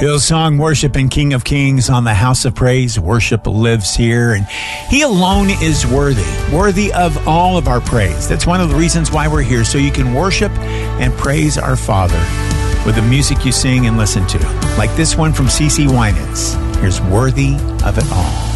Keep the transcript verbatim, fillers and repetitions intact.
Hillsong Worship and King of Kings on the House of Praise. Worship lives here, and He alone is worthy, worthy of all of our praise. That's one of the reasons why we're here, so you can worship and praise our Father with the music you sing and listen to, like this one from CeCe Winans. Here's Worthy of It All.